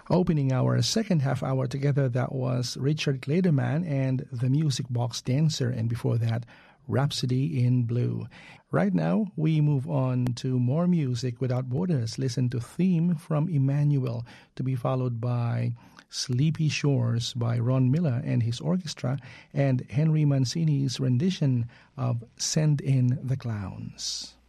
Opening our second half hour together, that was Richard Clayderman and the Music Box Dancer, and before that, Rhapsody in Blue. Right now, we move on to more music without borders. Listen to Theme from Emmanuel, to be followed by Sleepy Shores by Ron Miller and his orchestra, and Henry Mancini's rendition of Send in the Clowns.